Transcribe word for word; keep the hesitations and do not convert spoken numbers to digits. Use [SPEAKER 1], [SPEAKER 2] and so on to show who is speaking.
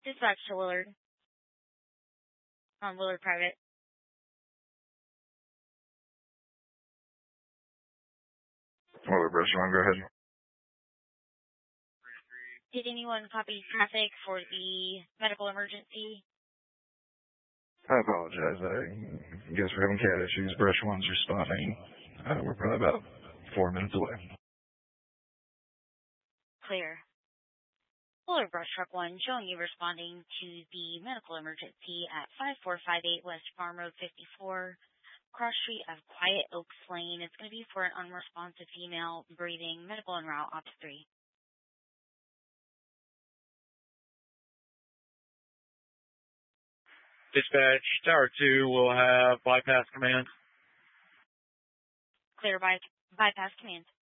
[SPEAKER 1] Dispatch to Willard. On Willard Private.
[SPEAKER 2] Willard Restaurant, go ahead.
[SPEAKER 1] Did anyone copy traffic for the medical emergency?
[SPEAKER 2] I apologize. I guess we're having cat issues. Brush one's responding. Uh, we're probably about four minutes away.
[SPEAKER 1] Clear. Willard Brush Truck one showing you responding to the medical emergency at five four five eight West Farm Road fifty-four, cross street of Quiet Oaks Lane. It's going to be for an unresponsive female breathing, medical en route, Ops three.
[SPEAKER 3] Dispatch, Tower two will have bypass command.
[SPEAKER 1] Clear by bypass command.